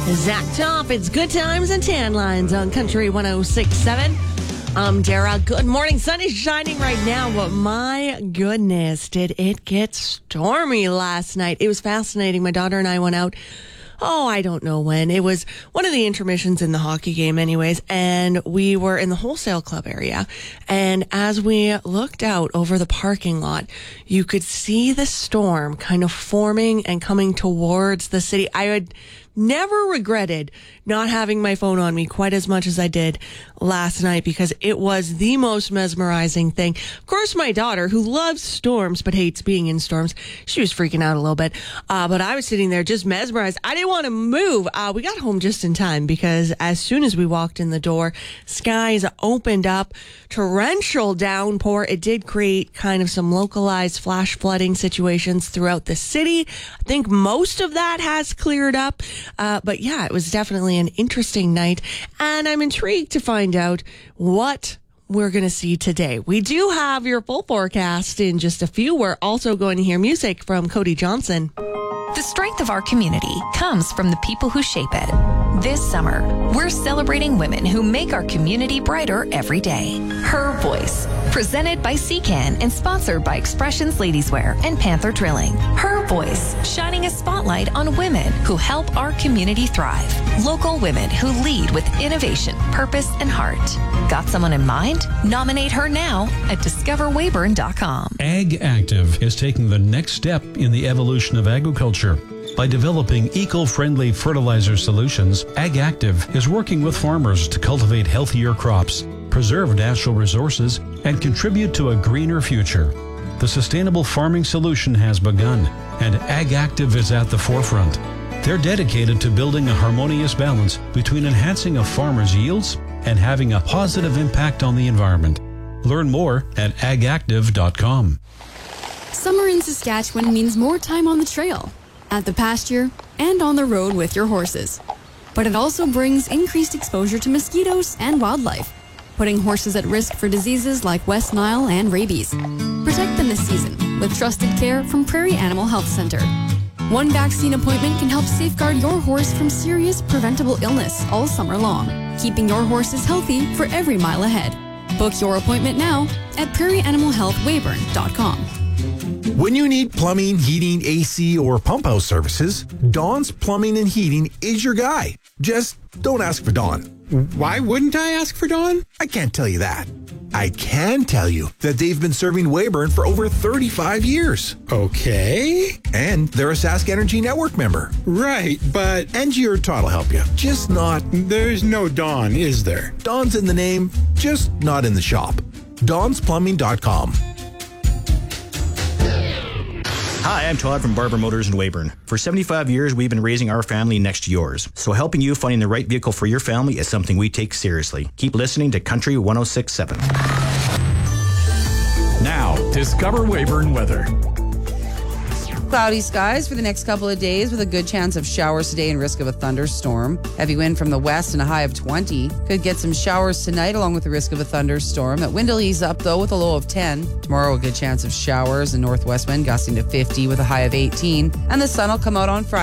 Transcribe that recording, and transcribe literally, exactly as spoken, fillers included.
Zach Top, it's Good Times and Tan Lines on Country one oh six point seven. I'm Dara. Good morning. Sun is shining right now, but my goodness, did it get stormy last night. It was fascinating. My daughter and I went out. Oh, I don't know when. It was one of the intermissions in the hockey game anyways, and we were in the wholesale club area. And as we looked out over the parking lot, you could see the storm kind of forming and coming towards the city. I had never regretted not having my phone on me quite as much as I did last night because it was the most mesmerizing thing. Of course, my daughter, who loves storms but hates being in storms, she was freaking out a little bit. Uh, but I was sitting there just mesmerized. I didn't want to move. Uh, we got home just in time because as soon as we walked in the door, skies opened up. Torrential downpour. It did create kind of some localized flash flooding situations throughout the city. I think most of that has cleared up. Uh, but yeah, it was definitely an interesting night, and I'm intrigued to find out what we're going to see today. We do have your full forecast in just a few. We're also going to hear music from Cody Johnson. The strength of our community comes from the people who shape it. This summer, we're celebrating women who make our community brighter every day. Her Voice, presented by C C A N and sponsored by Expressions Ladieswear and Panther Drilling. Her Voice, shining a spotlight on women who help our community thrive. Local women who lead with innovation, purpose, and heart. Got someone in mind? Nominate her now at discover weyburn dot com. Ag Active is taking the next step in the evolution of agriculture. By developing eco-friendly fertilizer solutions, Ag Active is working with farmers to cultivate healthier crops, preserve natural resources, and contribute to a greener future. The sustainable farming solution has begun, and Ag Active is at the forefront. They're dedicated to building a harmonious balance between enhancing a farmer's yields and having a positive impact on the environment. Learn more at ag active dot com. Summer in Saskatchewan means more time on the trail, at the pasture, and on the road with your horses. But it also brings increased exposure to mosquitoes and wildlife, putting horses at risk for diseases like West Nile and rabies. Protect them this season with trusted care from Prairie Animal Health Center. One vaccine appointment can help safeguard your horse from serious preventable illness all summer long, keeping your horses healthy for every mile ahead. Book your appointment now at prairie animal health weyburn dot com. When you need plumbing, heating, A C, or pump house services, Dawn's Plumbing and Heating is your guy. Just don't ask for Dawn. Why wouldn't I ask for Dawn? I can't tell you that. I can tell you that they've been serving Weyburn for over thirty-five years. Okay. And they're a Sask Energy Network member. Right, but... Angie or Todd will help you. Just not... There's no Dawn, is there? Dawn's in the name, just not in the shop. dawns plumbing dot com. Hi, I'm Todd from Barber Motors in Weyburn. For seventy-five years, we've been raising our family next to yours. So helping you finding the right vehicle for your family is something we take seriously. Keep listening to Country one oh six point seven. Now, discover Weyburn weather. Cloudy skies for the next couple of days with a good chance of showers today and risk of a thunderstorm. Heavy wind from the west and a high of twenty. Could get some showers tonight along with the risk of a thunderstorm. That wind will ease up though with a low of ten. Tomorrow a good chance of showers and northwest wind gusting to fifty with a high of eighteen. And the sun will come out on Friday.